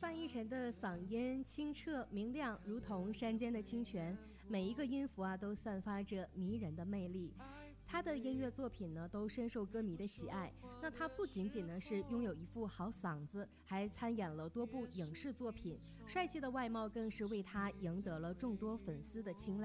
范逸臣的嗓音清澈明亮，如同山间的清泉，每一个音符都散发着迷人的魅力。他的音乐作品呢，都深受歌迷的喜爱。那他不仅仅呢是拥有一副好嗓子，还参演了多部影视作品，帅气的外貌更是为他赢得了众多粉丝的青睐。